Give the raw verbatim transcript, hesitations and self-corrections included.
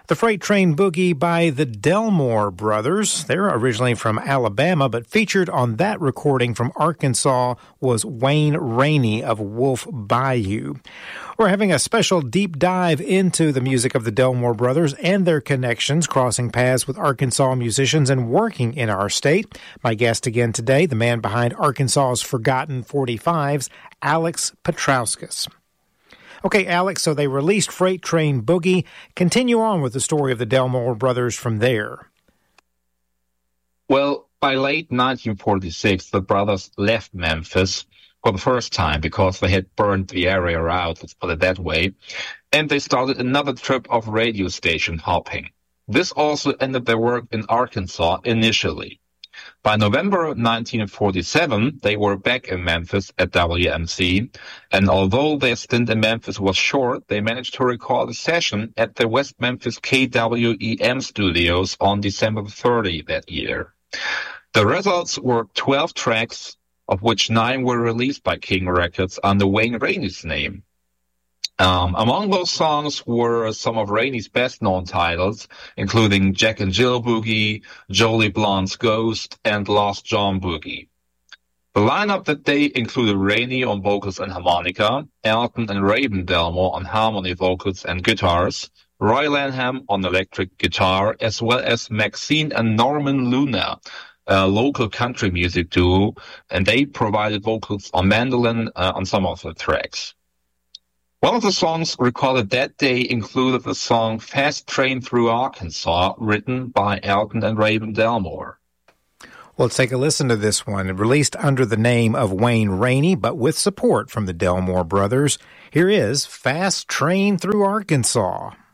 The Freight Train Boogie by the Delmore Brothers. They're originally from Alabama, but featured on that recording from Arkansas was Wayne Rainey of Wolf Bayou. We're having a special deep dive into the music of the Delmore Brothers and their connections, crossing paths with Arkansas musicians and working in our state. My guest again today, the man behind Arkansas's Forgotten forty-fives, Alex Petrauskas. Okay, Alex, so they released Freight Train Boogie. Continue on with the story of the Delmore Brothers from there. Well, by late nineteen forty-six, the brothers left Memphis for the first time because they had burned the area out, let's put it that way, and they started another trip of radio station hopping. This also ended their work in Arkansas initially. By November nineteen forty-seven, they were back in Memphis at W M C, and although their stint in Memphis was short, they managed to record a session at the West Memphis K W E M studios on December thirtieth that year. The results were twelve tracks, of which nine were released by King Records under Wayne Rainey's name. Um, among those songs were some of Rainey's best-known titles, including Jack and Jill Boogie, Jolie Blonde's Ghost, and Lost John Boogie. The lineup that day included Rainey on vocals and harmonica, Elton and Raven Delmore on harmony vocals and guitars, Roy Lanham on electric guitar, as well as Maxine and Norman Luna, a local country music duo, and they provided vocals on mandolin uh, on some of the tracks. One of the songs recorded that day included the song Fast Train Through Arkansas, written by Elton and Raven Delmore. Well, let's take a listen to this one. Released under the name of Wayne Rainey, but with support from the Delmore Brothers, here is Fast Train Through Arkansas.